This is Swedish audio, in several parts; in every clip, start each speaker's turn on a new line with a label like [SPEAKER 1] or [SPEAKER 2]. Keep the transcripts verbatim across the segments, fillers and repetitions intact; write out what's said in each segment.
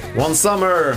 [SPEAKER 1] One Summer,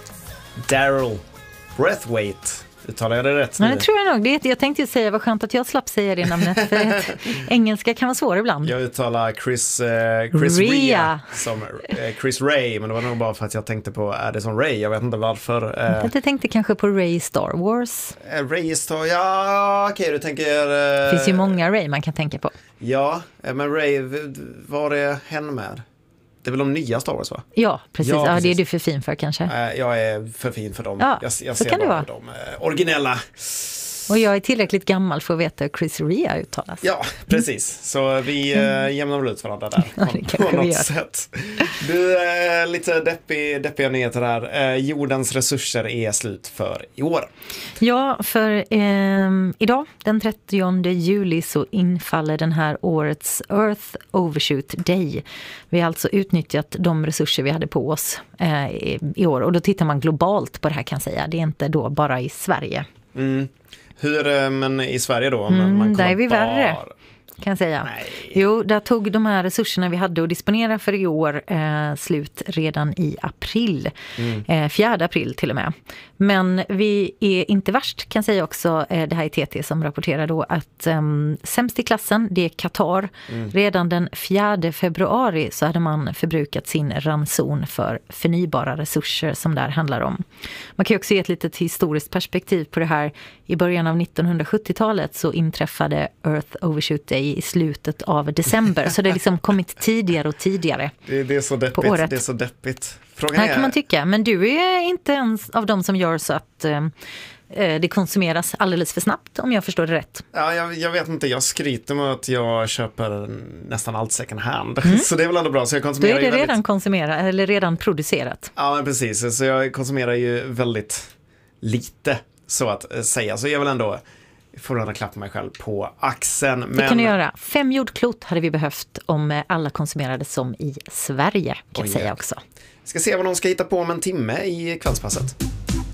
[SPEAKER 1] Daryl Braithwaite. Uttalar jag det rätt nu?
[SPEAKER 2] Nej, det tror jag nog. Det, jag tänkte ju säga vad skönt att jag slapp säga det namnet. För att engelska kan vara svår ibland.
[SPEAKER 1] Jag uttalar Chris, eh, Chris
[SPEAKER 2] Rea.
[SPEAKER 1] Rea som eh, Chris Ray. Men det var nog bara för att jag tänkte på Addison Ray. Jag vet inte varför. Eh,
[SPEAKER 2] Jag tänkte kanske på Ray Star Wars.
[SPEAKER 1] eh, Ray Star, ja okej okay, du tänker... Eh,
[SPEAKER 2] Det finns ju många Ray man kan tänka på.
[SPEAKER 1] Ja, eh, men Ray, var är hen med? Det är väl de nya Star Wars, va?
[SPEAKER 2] Ja, precis.
[SPEAKER 1] Ja,
[SPEAKER 2] Ja,
[SPEAKER 1] precis.
[SPEAKER 2] det är du för fin för kanske.
[SPEAKER 1] Eh, jag är för fin för dem.
[SPEAKER 2] Ja,
[SPEAKER 1] jag jag
[SPEAKER 2] så
[SPEAKER 1] ser
[SPEAKER 2] kan det
[SPEAKER 1] bara
[SPEAKER 2] vara.
[SPEAKER 1] de eh, originella.
[SPEAKER 2] Och jag är tillräckligt gammal för att veta hur Chris Rea uttalas.
[SPEAKER 1] Ja, precis. Så vi äh, jämnar väl ut varandra där
[SPEAKER 2] Ja,
[SPEAKER 1] på,
[SPEAKER 2] det kanske
[SPEAKER 1] på något
[SPEAKER 2] vi gör.
[SPEAKER 1] sätt. Du, äh, lite deppig, deppiga nyheter här. Äh, jordens resurser är slut för i år.
[SPEAKER 2] Ja, för eh, idag, den trettionde juli, så infaller den här årets Earth Overshoot Day. Vi har alltså utnyttjat de resurser vi hade på oss eh, i, i år. Och då tittar man globalt på det här, kan jag säga. Det är inte då bara i Sverige.
[SPEAKER 1] Mm. Hur, men i Sverige då?
[SPEAKER 2] Mm,
[SPEAKER 1] man
[SPEAKER 2] där är vi
[SPEAKER 1] bara...
[SPEAKER 2] värre, kan jag säga.
[SPEAKER 1] Nej.
[SPEAKER 2] Jo, där tog de här resurserna vi hade att disponera för i år eh, slut redan i april.
[SPEAKER 1] Mm.
[SPEAKER 2] Eh, fjärde april till och med. Men vi är inte värst, kan jag säga också. Eh, det här är T T som rapporterar då att eh, sämst i klassen, det är Qatar. Mm. Redan den fjärde februari så hade man förbrukat sin ranson för förnybara resurser som där handlar om. Man kan ju också ge ett litet historiskt perspektiv på det här. I början av nittonhundrasjuttiotalet så inträffade Earth Overshoot Day i slutet av december. Så det har liksom kommit tidigare och tidigare.
[SPEAKER 1] Det, det är så deppigt. Det är så deppigt. Frågan
[SPEAKER 2] Här
[SPEAKER 1] är...
[SPEAKER 2] kan man tycka. Men du är inte ens av de som gör så att eh, det konsumeras alldeles för snabbt, om jag förstår det rätt.
[SPEAKER 1] Ja, jag, jag vet inte. Jag skryter med att jag köper nästan allt second hand. Mm. Så det är väl ändå bra. Så jag konsumerar
[SPEAKER 2] Då är det
[SPEAKER 1] ju väldigt...
[SPEAKER 2] redan konsumerat eller redan producerat.
[SPEAKER 1] Ja, men precis. Så jag konsumerar ju väldigt lite, så att säga. Så jag vill ändå få en klapp på mig själv på axeln. Men...
[SPEAKER 2] Det kan du göra. Fem jordklot hade vi behövt om alla konsumerade som i Sverige, kan jag säga också.
[SPEAKER 1] Ska se vad de ska hitta på om en timme i kvällspasset.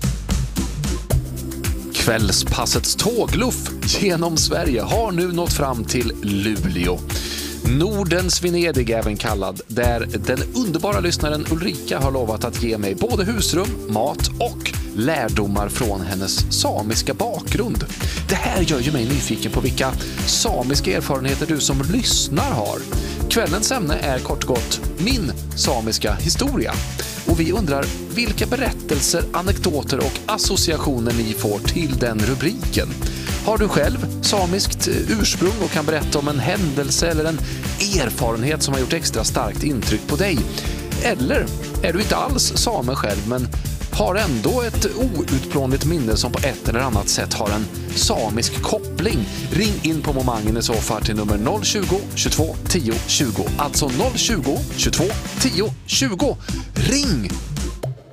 [SPEAKER 3] Kvällspassets tågluff genom Sverige har nu nått fram till Luleå. Nordens Venedig även kallad, där den underbara lyssnaren Ulrika har lovat att ge mig både husrum, mat och lärdomar från hennes samiska bakgrund. Det här gör ju mig nyfiken på vilka samiska erfarenheter du som lyssnar har. Kvällens ämne är kort och gott min samiska historia. Och vi undrar vilka berättelser, anekdoter och associationer ni får till den rubriken. Har du själv samiskt ursprung och kan berätta om en händelse eller en erfarenhet som har gjort extra starkt intryck på dig? Eller är du inte alls same själv men har ändå ett outplånligt minne som på ett eller annat sätt har en samisk koppling? Ring in på momangen i så fall till nummer noll tjugo, tjugotvå, tio, tjugo. Alltså noll tjugo, tjugotvå, tio, tjugo. Ring!